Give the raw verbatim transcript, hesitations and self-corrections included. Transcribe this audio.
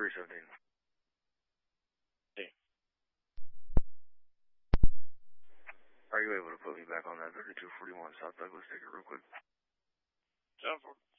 three seventeen. Hey. Are you able to put me back on that thirty-two forty-one South Douglas ticket real quick? Ten four.